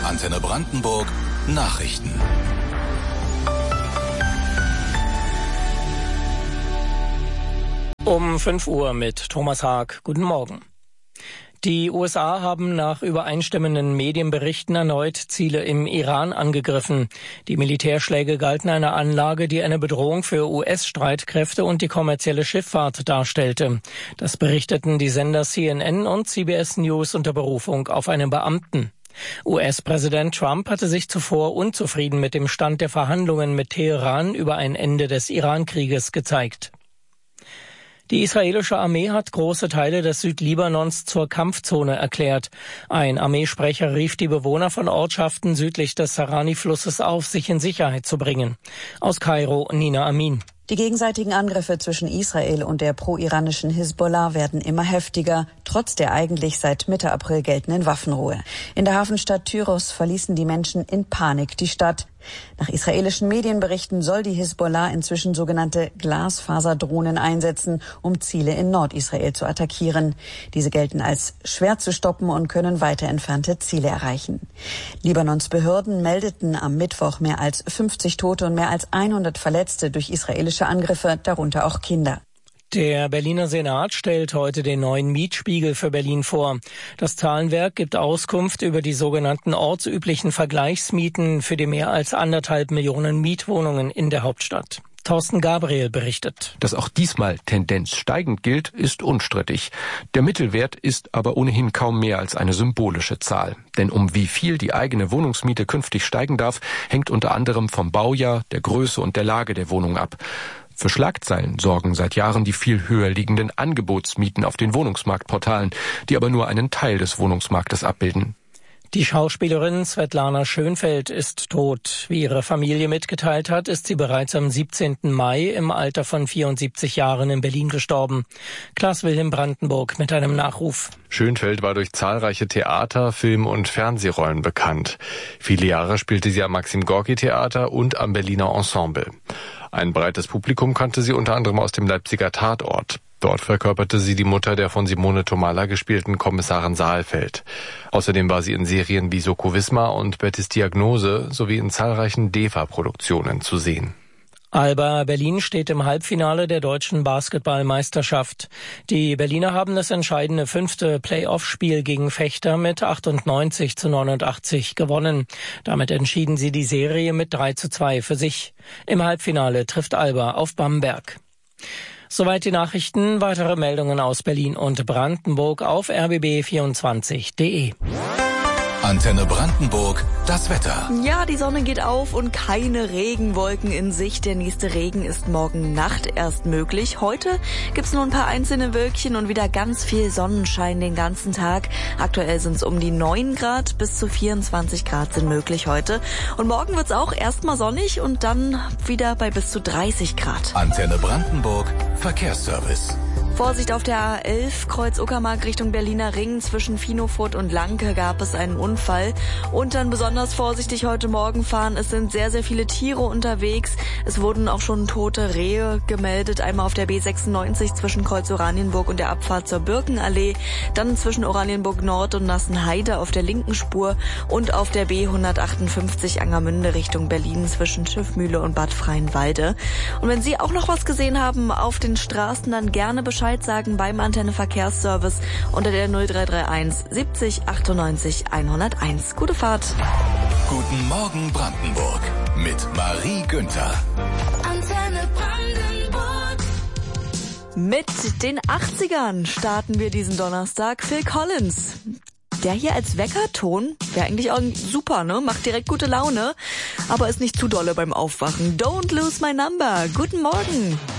Antenne Brandenburg Nachrichten. Um 5 Uhr mit Thomas Haag. Guten Morgen. Die USA haben nach übereinstimmenden Medienberichten erneut Ziele im Iran angegriffen. Die Militärschläge galten einer Anlage, die eine Bedrohung für US-Streitkräfte und die kommerzielle Schifffahrt darstellte. Das berichteten die Sender CNN und CBS News unter Berufung auf einen Beamten. US-Präsident Trump hatte sich zuvor unzufrieden mit dem Stand der Verhandlungen mit Teheran über ein Ende des Iran-Krieges gezeigt. Die israelische Armee hat große Teile des Südlibanons zur Kampfzone erklärt. Ein Armeesprecher rief die Bewohner von Ortschaften südlich des Sarani-Flusses auf, sich in Sicherheit zu bringen. Aus Kairo, Nina Amin. Die gegenseitigen Angriffe zwischen Israel und der pro-iranischen Hisbollah werden immer heftiger, trotz der eigentlich seit Mitte April geltenden Waffenruhe. In der Hafenstadt Tyros verließen die Menschen in Panik die Stadt. Nach israelischen Medienberichten soll die Hisbollah inzwischen sogenannte Glasfaserdrohnen einsetzen, um Ziele in Nordisrael zu attackieren. Diese gelten als schwer zu stoppen und können weiter entfernte Ziele erreichen. Libanons Behörden meldeten am Mittwoch mehr als 50 Tote und mehr als 100 Verletzte durch israelische Angriffe, darunter auch Kinder. Der Berliner Senat stellt heute den neuen Mietspiegel für Berlin vor. Das Zahlenwerk gibt Auskunft über die sogenannten ortsüblichen Vergleichsmieten für die mehr als 1,5 Millionen Mietwohnungen in der Hauptstadt. Thorsten Gabriel berichtet. Dass auch diesmal Tendenz steigend gilt, ist unstrittig. Der Mittelwert ist aber ohnehin kaum mehr als eine symbolische Zahl. Denn um wie viel die eigene Wohnungsmiete künftig steigen darf, hängt unter anderem vom Baujahr, der Größe und der Lage der Wohnung ab. Für Schlagzeilen sorgen seit Jahren die viel höher liegenden Angebotsmieten auf den Wohnungsmarktportalen, die aber nur einen Teil des Wohnungsmarktes abbilden. Die Schauspielerin Svetlana Schönfeld ist tot. Wie ihre Familie mitgeteilt hat, ist sie bereits am 17. Mai im Alter von 74 Jahren in Berlin gestorben. Klaas-Wilhelm Brandenburg mit einem Nachruf. Schönfeld war durch zahlreiche Theater-, Film- und Fernsehrollen bekannt. Viele Jahre spielte sie am Maxim-Gorki-Theater und am Berliner Ensemble. Ein breites Publikum kannte sie unter anderem aus dem Leipziger Tatort. Dort verkörperte sie die Mutter der von Simone Tomalla gespielten Kommissarin Saalfeld. Außerdem war sie in Serien wie Soko Wismar und Bettys Diagnose sowie in zahlreichen DEFA-Produktionen zu sehen. Alba Berlin steht im Halbfinale der deutschen Basketballmeisterschaft. Die Berliner haben das entscheidende 5. Playoff-Spiel gegen Vechta mit 98-89 gewonnen. Damit entschieden sie die Serie mit 3:2 für sich. Im Halbfinale trifft Alba auf Bamberg. Soweit die Nachrichten. Weitere Meldungen aus Berlin und Brandenburg auf rbb24.de. Antenne Brandenburg, das Wetter. Ja, die Sonne geht auf und keine Regenwolken in Sicht. Der nächste Regen ist morgen Nacht erst möglich. Heute gibt's nur ein paar einzelne Wölkchen und wieder ganz viel Sonnenschein den ganzen Tag. Aktuell sind's um die 9 Grad, bis zu 24 Grad sind möglich heute. Und morgen wird's auch erstmal sonnig und dann wieder bei bis zu 30 Grad. Antenne Brandenburg, Verkehrsservice. Vorsicht auf der A11, Kreuz Uckermark Richtung Berliner Ring. Zwischen Finofurt und Lanke gab es einen Unfall. Und dann besonders vorsichtig heute Morgen fahren. Es sind sehr, sehr viele Tiere unterwegs. Es wurden auch schon tote Rehe gemeldet. Einmal auf der B96 zwischen Kreuz Oranienburg und der Abfahrt zur Birkenallee. Dann zwischen Oranienburg Nord und Nassenheide auf der linken Spur. Und auf der B158 Angermünde Richtung Berlin zwischen Schiffmühle und Bad Freienwalde. Und wenn Sie auch noch was gesehen haben auf den Straßen, dann gerne Bescheid sagen beim Antenne Verkehrsservice unter der 0331 70 98 101. Gute Fahrt. Guten Morgen Brandenburg mit Marie Günther. Antenne Brandenburg. Mit den 80ern starten wir diesen Donnerstag. Phil Collins. Der hier als Weckerton wäre eigentlich auch super, ne? Macht direkt gute Laune, aber ist nicht zu dolle beim Aufwachen. Don't lose my number. Guten Morgen.